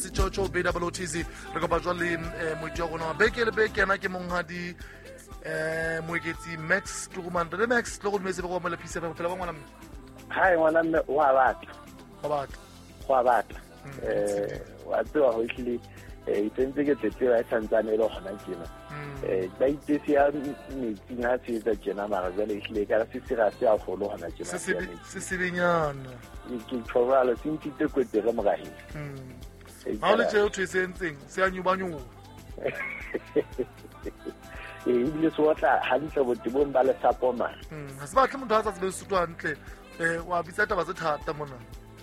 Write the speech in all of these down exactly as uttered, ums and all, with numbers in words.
Chocho B W T Z re go ba jwa le moitwa gona beke le beke na ke monghadi eh moeketsi Max Tukuman re Max lo go metse go mo le phisa ba phela ba ngwana mme hai ngwana mme wa batla ba batla wa batla eh wa tswa ho hlile eh itse ke tete wa santsane le gona kena eh ba itse ya metsi nga se tsa jena mara jale hlile ka se se ga se a folo gona kena se se binyana ke tshwara se ntite ko tere mo gae ha le tseo tshwentseng se a nyubanyu eh ibile so tla hantle botibong ba le sapoma mm ha se ba tle motho a tsa tsebe sutwa hantle eh wa bitsa taba tse thata mona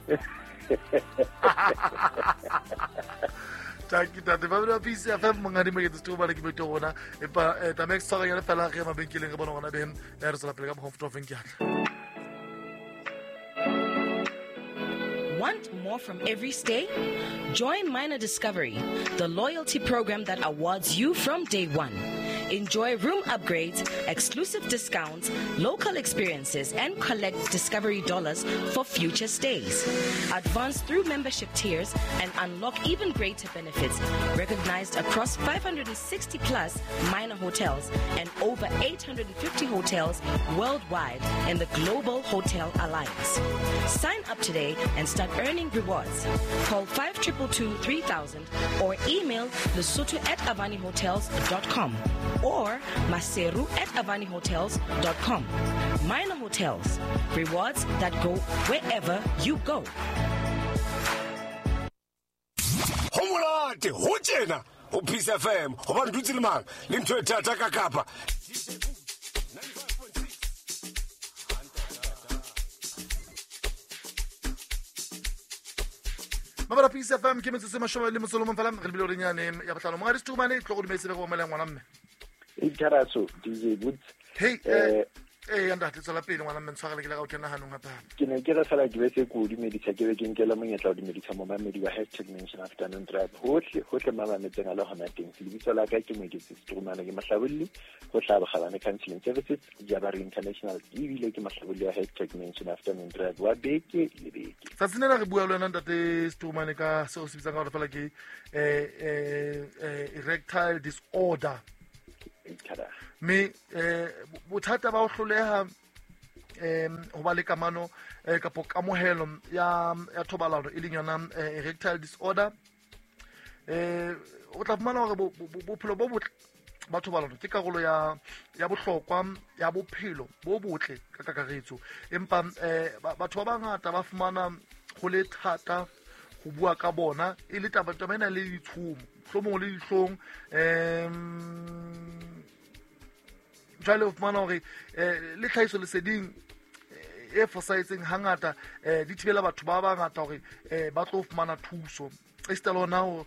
Taki tate ba ba pisa fa mongadi mo ke tse ba le ke beto gona e pa ta Max tsaka ya fela ge mabenkeleng ga bona gona be ya re tsala pele ka comfort of nkiatla. Want more from every stay? Join Minor Discovery, the loyalty program that awards you from day one. Enjoy room upgrades, exclusive discounts, local experiences, and collect Discovery dollars for future stays. Advance through membership tiers and unlock even greater benefits recognized across five hundred sixty plus minor hotels and over eight hundred fifty hotels worldwide in the Global Hotel Alliance. Sign up today and start earning rewards. Call five two two two, three thousand or email lesotho at avani hotels dot com or maseru at avani hotels dot com. Minor Hotels, rewards that go wherever you go. Homolate ho tjena ho Peace F M ho ba ndutse le mang le ntho e thata ka kapa Mabara Peace F M ke metse se mashoba le mosolo mfala re bile renyane ya batlalo mo ga distukumane tlo go dimetse go mala ngwana mme e taraso D J Woods hey eh eh anda te tsala pele ngwana mme tshwagele ke la go kena hanong ngata ke ne ke re fela ke bese go dimedisa ke be ke nkela monyetla o dimedisa mo mamedi wa hashtag mention afternoon drive hohle hohle mama metseng a le gona teng se lebitso la ka ke mo ke distukumane ke mahlabulli go tla ba galane counseling services ya ba international e bile ke mahlabulli wa hashtag mention afternoon drive wa beke le beke sa tsinela re bua le nna ntate Stukumane ka se o se bitsang ga fela ke eh eh erectile disorder me eh bothata ba o hloleha em ho ba le kamano eh kapo kamohelo ya ya thobalano e leng yona erectile disorder eh o tla fumana hore bophelo bo botle ba thobalano ke karolo ya ya bohlokwa ya bophelo bo botle ka kakaretso empa eh batho ba bangata ba fumana go le thata go bua ka bona e le taba taba ena le ditshumo hlomo le dihlong em jale of mana hore le tlhaiso le seding e fositseng hangata di thibela batho ba bangata hore ba tlo fumana thuso e stelona ho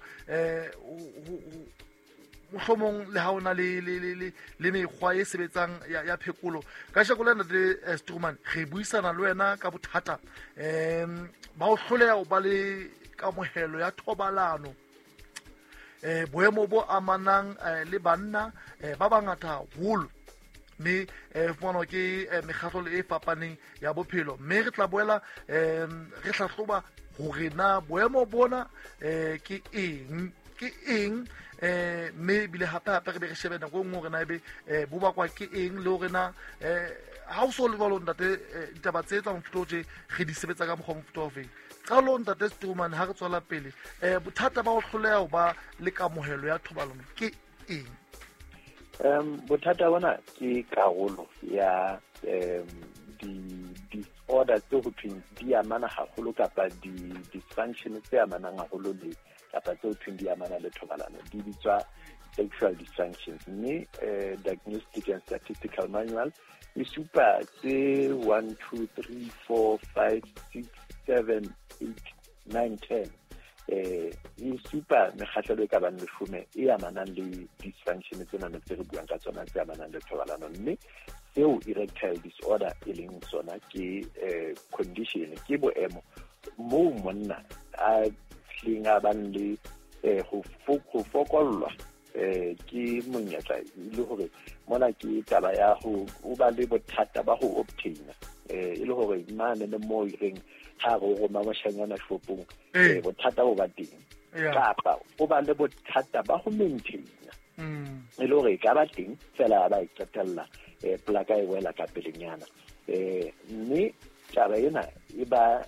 mohlomong le ha ona le le le mekgwa e sebetsang ya phekolo ka shakolana le Stukumane re buisana le wena ka bothata em ba o hloleha o ba le kamohelo ya thobalano eh boemo bo amanang le banna ba bangata holo me eh fona ke mekgatlo e fapaneng ya bophelo me re tla boela em re hlahloba hore na boemo bona eh ke eng ke eng eh me bile hapa hapa re be re shebana go ngwe re na be bo ba kwa ke eng le hore na eh ha o so le balo ntate ditaba tse tsa mfutotse re di sebetsa ka mogho mfutofe ka lo ntate Stukumane ha re tswela pele eh bothata ba o hloleha ba le kamohelo ya thobalano ke eng um bothata bona ke karolo ya um di disorder tse ho thweng di amana haholo kapa di dysfunction tse amanang haholo le kapa tse ho thweng di amana le thobalano di bitswa sexual dysfunctions mme diagnostic and statistical manual e supa tse one two three four five six seven eight nine ten eh e supa mekgahlelo ka bana leshome e amanang le dysfunction tsena tse re buang ka tsona tse amanang le thobalano mme seo erectile disorder e leng sona ke condition ke boemo mo monna a hlinga ban le go fokollwa eh ke monyetla ile hore mona ke taba ya go o ba le bothata ba go obtaina eh ile hore mane le mo ireng ha go go mamashanyana shopong eh bothata bo ba teng kapa o ba le bothata ba go maintaina Mm. e le gore ka ba teng fela ba iketella eh plaka e wela ka pelenyana eh mme taba ena e ba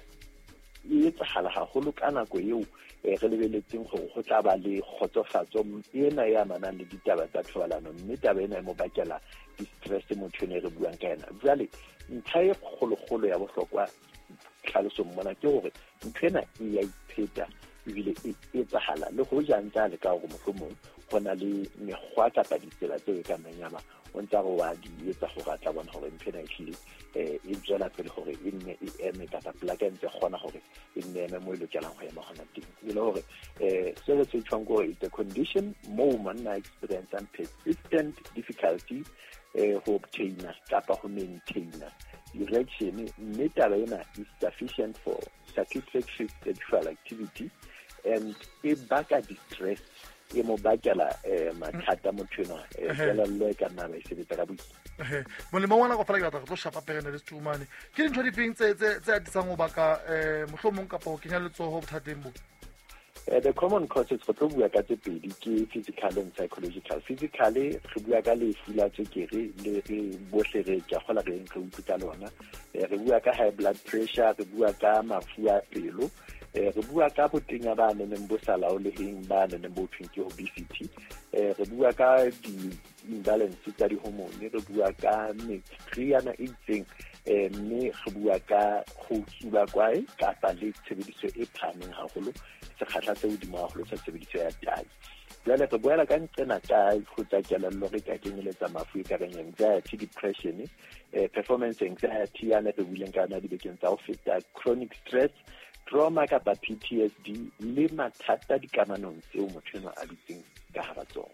e tshala ha go lokana go eo e re lebeletseng gore go tla ba le khotsofatso ena ya mana le ditaba tsa thobalano mme taba ena e mo bakela distress mo tshone re buang ka ena jale nthae kholo kholo ya bohlokwa tlhaloso mona ke gore ntshena e ya ipheta ebile e tsahala le go jantsa le ka go mohlomong gona le megwa kapa ditsela tse ka manyama o ntse go wa di etsa go ratla bona gore mpena e tlile eh e tswela pele gore e nne e eme ka plaka ntse gona gore e nne eme mo ile tselang go ema gona teng ile gore eh se re tswang go the condition mo manna experience and persistent difficulty eh ho obtain kapa ho maintain erection mme taba ena is sufficient for satisfactory sexual activity and e baka distress e mo bakela eh mathata mo tshwana e fela le ka nna ba sebetsa ka botsi eh molemo wana go fela ke batla go shapa pegene le stumane ke dintho di feng tse tse tse di tsang go baka eh mohlomong ka po kenya letsogo bothateng bo Uh, the common causes go tlo bua ka tse pedi ke physical and psychological. Physically re bua ka lefu la tswekere le re bohle re ja gola re ntse utse ka lona re bua ka high blood pressure re bua ka mafu a pelo re bua ka botenya ba neng bo sa laoleheng ba neng bo thweng obesity re bua ka di imbalance tsa di hormone re bua ka meriana e itseng eh mme re bua ka go tsuba kwae kapa le tshebediso e phameng haholo se khatla tse di mo haholo tsa tshebediso ya tai jale re boela ka ntsena ka go tsa kelello re ka kenyeletsa mafu e ka reng anxiety depression eh performance anxiety ya ne re buileng ka na di bekeng tsa go feta chronic stress trauma kapa P T S D le mathata di kamanong tseo motho a bitseng ka hara tsona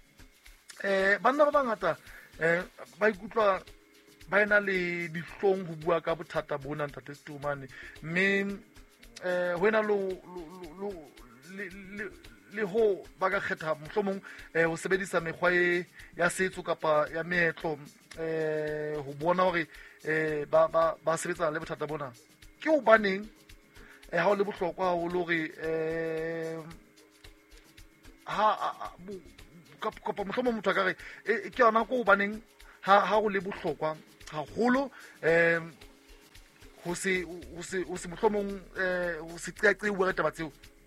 eh banna ba bangata eh ba ikutlwa ba ena le dihlong ho bua ka bothata bona ntate Stumane mme eh wena lo le le ho ba ka kgetha mohlomong eh ho sebedisa mekgwa ya setso kapa ya meetlo eh ho bona hore eh ba ba ba sebetsa le bothata bona ke ho baneng eh ha o le bohlokwa ho lo re eh ha kapa mohlomong motho ka re ke yona go baneng ha ha go le bohlokwa haholo eh ho se ho se ho se mohlomong eh ho se qeaqe o re taba tseo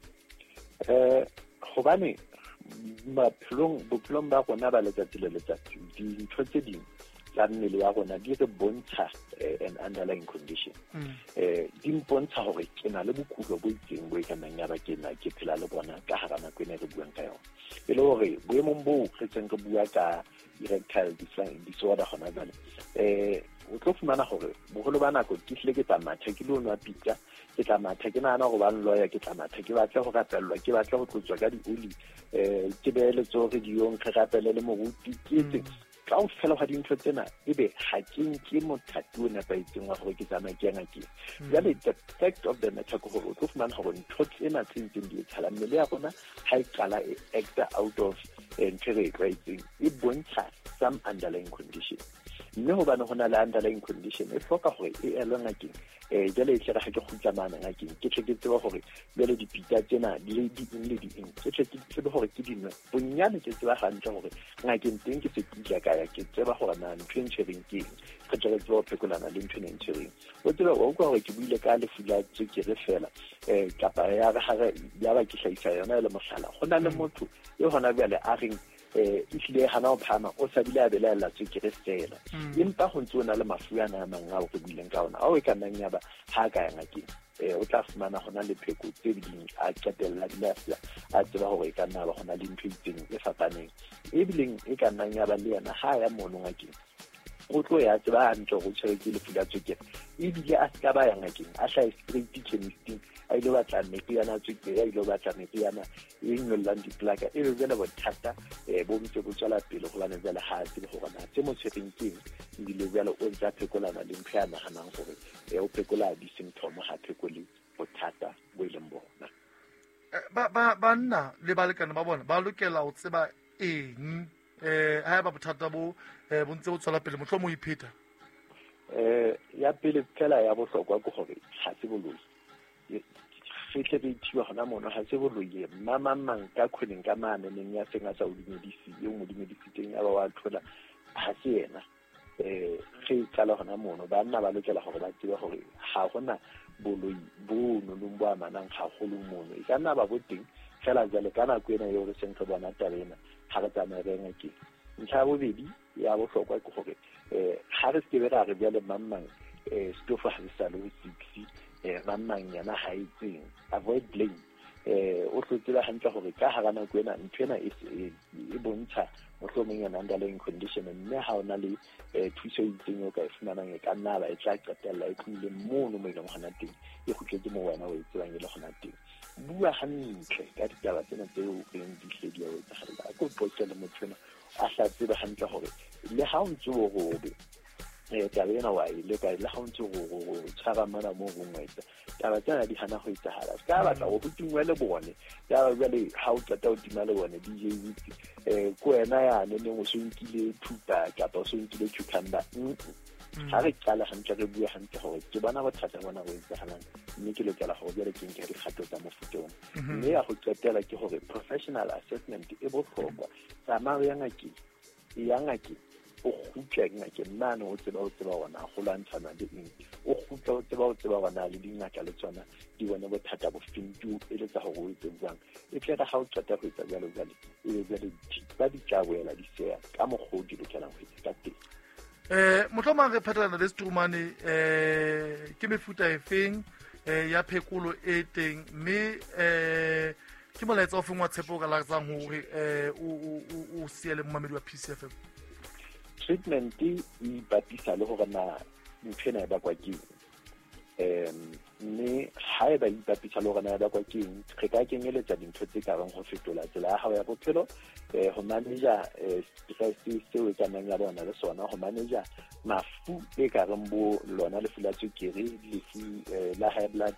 eh gobane maphelong bophelong ba gona ba letsatsi le letsatsi di ntho tse ding tsa mmele ya gona di re bontsha an underlying condition eh di mpontsha gore ke na le bokulo bo itseng bo e ka nang ya ba ke na ke phela le bona ka hara nako ene re buang ka yona e le gore boemong bo re tseng re bua ka erectile disorder gona jale eh o tlo fumana gore bogolo ba nako ke hle ke tsa matha ke lo nwa pitsa ke tla matha ke nana go ba lawyer ke tla matha ke batla go rapellwa ke batla go tlotswa ka dioli eh ke beele tsore diong ke rapelle le moruti ke tse ka o fela ga dintho tsena ebe ha ke ke mothati o nepaitseng wa gore ke tsama ke yana ke jale the fact of the matter go go tlo fumana gore ntho tsena tsentseng di tshala mmele ya bona ha e qala e act out of enterate rating e bontsha some underlying condition mme ho bana hona le underlying condition e foka gore e elwa ngakeng eh jale e tlera ga ke khutla mana ngakeng ke tle ke tseba gore bele dipita tsena le di le di eng ke tle ke tseba gore ke dinwa bonyane ke tseba gantle gore ngakeng teng ke se kitla ka ya ke tseba gore na ntweng tshering ke ke tle ke tseba phekolana le ntweng tshering o tseba o kwa gore ke buile ka le fula tse ke re fela eh kapa ya ga ya ba ke hlaisa yona le mohlala gona le motho e hona bjale a reng eh ifile hana o phama o sa bile a bela la tswekere stela empa ho ntse ona le mafuana a mang a o re bileng ka ona a o e ka nang ya ba ha ka ya ngakeng eh o tla fumana hona le pheko tse ding a qetella di lafia a tseba hore e ka nna ba hona le ntho itseng e fapaneng e bileng e ka nang ya ba le yana ha ya mono ngakeng o tlo ya tseba hantle go tshwere ke le fula tswekere e bile a ska ba ya ngakeng a hla straight chemist a ile batla meriana tswekere a ile batla meriana e nyollang diplaka e be le bothata eh bo ntse bo tswela pele go bana jale ha se go bona tse mo tshwereng keng ebile jalo o ntse a phekolana le mphe ya naganang gore e o phekola di symptom ha phekole bothata bo ileng bona ba ba banna le balekane ba bona ba lokela o tseba eng eh ha ba bothata bo eh bo ntse o tswela pele mohlomong o ipheta eh ya pele fela ya bohlokwa go gore ha se boloi re tle re thiwa gona mono ga se boloye mamamang ka khoneng ka mananeng ya seng a sa o dumedisi yo mo dumedisitseng ya ba wa thola ga se yena eh ge tsala gona mono ba nna ba lokela gore ba tsebe gore ga gona boloi bono lo bo amanang ga go lo mono e ka nna ba boteng fela jale kana kwena yo re seng go bona tabena ga re tsama re ngake ntlha bobedi ya bohlokwa ke gore eh ga re se bera re bjale mamang eh stofa ha se lo six eh mamang yana ha itseng avoid blame eh o tlotela hantle gore ka ha gana kwena ntwena e e bontsha mohlomong ya underlying condition mme ha ona le thuso e itseng o ka e fumanang e ka nna ba e tla qetella e tlile mono mo ileng gona teng e go tletse mo wena o itseng le gona teng bua hantle ka ditaba tsena tse o reng di hledi ya o tsagalla go potsa le motho a sa tseba hantle gore le ha o ntse o robe eh taba ena wa ile ka le ha o ntse o tshaba mana mo go ngwetsa taba tsena di hana go itsagala ka batla go tingwe le bone ya ba le ha o tsata o tima le bone di je itse eh ko ena ya ne ne mo senkile thuta ka ba senkile cucumber ha re tsala hantle re bua hantle gore ke bona bothata bona go itsagalang mme ke lokela go bjale ke nke di kgato tsa mofutong mme ya go tsetela ke gore professional assessment e botlhokwa tsa mare ya ngaki ya ngaki o khutla ngaki mano o tseba o tseba ona go lantshana le eng o khutla o tseba o tseba bona le dingaka le tsona di bona bothata bo fintu e le tsa go go itse jang e tla ga o tsata go itse jalo jalo e be le ba di tjawela di sea ka mogodi le kana go itse ka teng eh motlhomang re phatlana le Strumane eh ke mefuta e feng eh ya phekolo e teng mme eh ke molaetsa o feng wa tshepo ka la tsang hore eh o o siele mmamedi wa P C F M treatment e bapisa le gore na ntshena ba kwa ke em ne ha e ba ipapisa le gore na ba kwa ke re ka kenyeletsa dintho tse ka reng go fetola tsela ya gago ya bophelo eh go manager stress se o ka nang ya bona le sona go manager mafu e ka reng bo lona le fula tsukiri le fu la high blood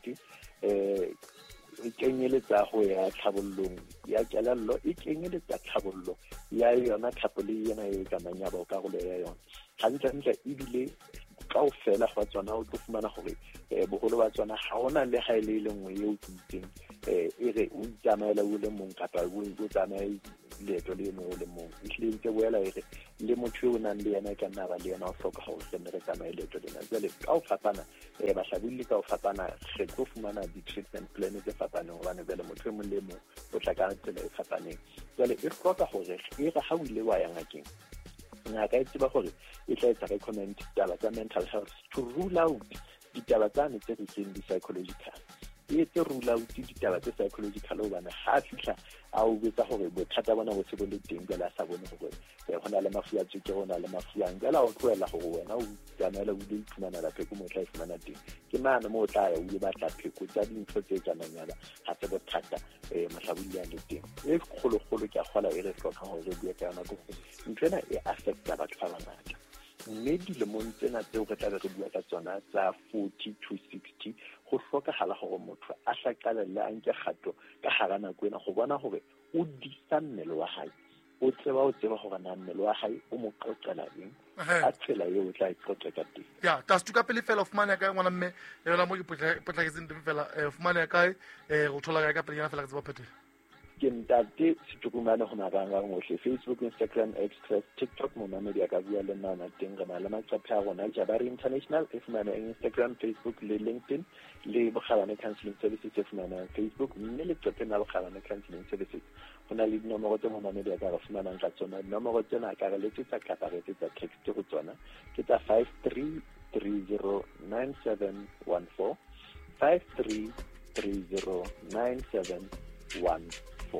eh e kenyeletsa go ya tlhabollong ya kelello e kenyeletsa tlhabollo ya yona tlhapole yena e ka nang ya ba ka go le ya yona ga ntse ntse e bile ka o fela go tsona o tlo fumana gore eh bogolo ba tsona ga ona le ga ile le nngwe yo tsitseng eh e re o tsamaela o le mong kapa o o tsamaela le to le mo le mong e tle ntse boela e re le motho o nang le yena ka nna ba le yena o hloka go tsena re tsamaela to le nna le ka o fapana eh ba hlabile ka o fapana re tlo fumana di treatment plan tse fapaneng go bana bele motho mo le mo o tla ka tsela e fapaneng jale e hloka gore e re ha o ile wa ya ngakeng ngaka e tseba gore e tla etsa recommend taba tsa mental health to rule out ditaba tsa ne tse di seng di psychological e tse rule out ditaba tse psychological o bana ha fihla a o betsa gore bothata bona bo se bo le teng jala sa bone gore go na le mafu a tsike go na le mafu a ngala o tloela gore wena o tsamaela o di phumana la pheko mo tla ifumana teng ke mana mo tla ya o di batla pheko tsa dintho tse kana nyala ha se bothata eh mahlabuli ya le teng e kholo kholo ke a gola e re hloka gore bua ka yona go ntwena e affecta batho ba bangata mme dilemong tsena tseo re tla re bua ka tsona tsa forty to sixty go hlokahala gore motho a hlakala le a nke kgato ka harana kwena go bona gore o disa mmele wa hae o tseba o tseba gore na mmele wa hae o mo qoqela eng a tsela ye o tla iqoqa ka teng ya ta stuka pele fela of mane ka ngwana mme e la mo ke potla ke tseng fela of mane ka e go thola ka pele yana fela ke tseba phete ke ntate Situkumane go maranga ngohle Facebook Instagram X TikTok mo mamedi ka bua le nna teng re na le matsapha a rona Jabari International e fumana Instagram Facebook le LinkedIn le bogabane counseling services e fumana Facebook mme le tsotena bogabane counseling services gona le dinomoro tse mo mamedi ka re fumana ka tsona dinomoro tsena ka re letsetsa ka re letsetsa text go tsona ke tsa five three three zero nine seven one four five three three zero nine seven one four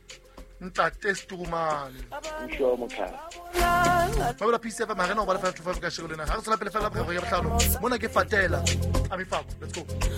ntate Strumane nsho mokhala ba bula P C F M ga no ba le five to five ka shego lena ha re tsela pele fela go ya botlhano mona ke fatela ami fako let's go